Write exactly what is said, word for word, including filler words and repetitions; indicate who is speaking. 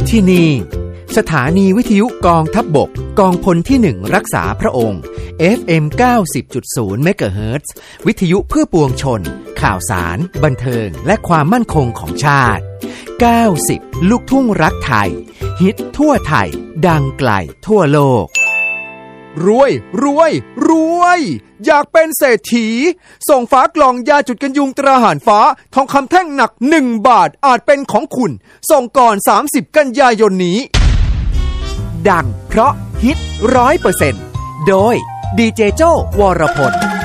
Speaker 1: ที่นี่สถานีวิทยุกองทัพบกกองพลที่หนึ่งรักษาพระองค์ เอฟ เอ็ม เก้าสิบจุดศูนย์ เมกะเฮิรตซ์ วิทยุเพื่อปวงชนข่าวสารบันเทิงและความมั่นคงของชาติเก้าสิบลูกทุ่งรักไทยฮิตทั่วไทยดังไกลทั่วโลกรวยรวยรวยอยากเป็นเศรษฐีส่งฝากล่องยาจุดกันยุงตราหารฟ้าทองคำแท่งหนักหนึ่งบาทอาจเป็นของคุณส่งก่อนสามสิบกันยายนนี้ดังเพราะฮิต ร้อยเปอร์เซ็นต์ โดยดีเจโจ้วรพล